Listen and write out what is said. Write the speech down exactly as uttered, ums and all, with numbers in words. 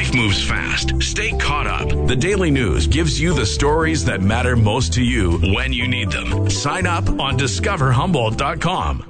Life moves fast. Stay caught up. The Daily News gives you the stories that matter most to you when you need them. Sign up on discover humboldt dot com.